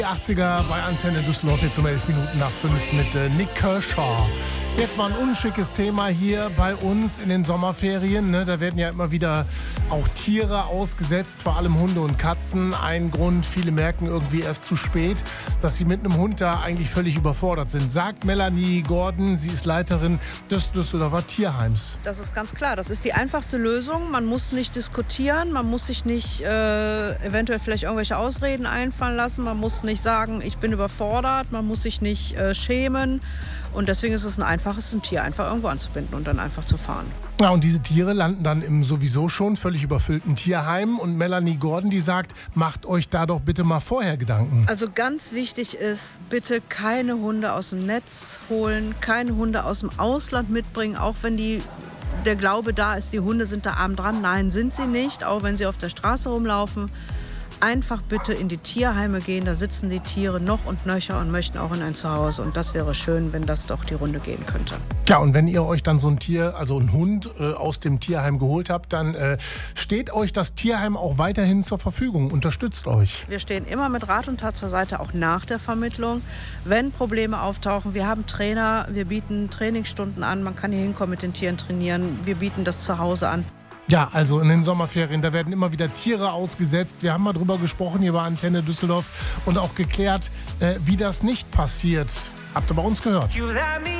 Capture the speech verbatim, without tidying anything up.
Die achtziger bei Antenne Düsseldorf hier zum elf Minuten nach fünf mit äh, Nick Kershaw. Jetzt mal ein unschickes Thema hier bei uns in den Sommerferien. Ne? Da werden ja immer wieder auch Tiere ausgesetzt, vor allem Hunde und Katzen. Ein Grund, viele merken irgendwie erst zu spät, dass sie mit einem Hund da eigentlich völlig überfordert sind. Sagt Melanie Gordon, sie ist Leiterin des Düsseldorfer Tierheims. Das ist ganz klar, das ist die einfachste Lösung. Man muss nicht diskutieren, man muss sich nicht äh, eventuell vielleicht irgendwelche Ausreden einfallen lassen. Man muss nicht sagen, ich bin überfordert, man muss sich nicht äh, schämen. Und deswegen ist es ein einfaches, ein Tier einfach irgendwo anzubinden und dann einfach zu fahren. Ja, und diese Tiere landen dann im sowieso schon völlig überfüllten Tierheim. Und Melanie Gordon, die sagt, macht euch da doch bitte mal vorher Gedanken. Also ganz wichtig ist, bitte keine Hunde aus dem Netz holen, keine Hunde aus dem Ausland mitbringen, auch wenn die, der Glaube da ist, die Hunde sind da arm dran. Nein, sind sie nicht, auch wenn sie auf der Straße rumlaufen. Einfach bitte in die Tierheime gehen, da sitzen die Tiere noch und nöcher und möchten auch in ein Zuhause. Und das wäre schön, wenn das doch die Runde gehen könnte. Ja, und wenn ihr euch dann so ein Tier, also einen Hund äh, aus dem Tierheim geholt habt, dann äh, steht euch das Tierheim auch weiterhin zur Verfügung, unterstützt euch. Wir stehen immer mit Rat und Tat zur Seite, auch nach der Vermittlung. Wenn Probleme auftauchen, wir haben Trainer, wir bieten Trainingsstunden an, man kann hier hinkommen mit den Tieren trainieren, wir bieten das zu Hause an. Ja, also in den Sommerferien, da werden immer wieder Tiere ausgesetzt. Wir haben mal drüber gesprochen hier bei Antenne Düsseldorf und auch geklärt, äh, wie das nicht passiert. Habt ihr bei uns gehört?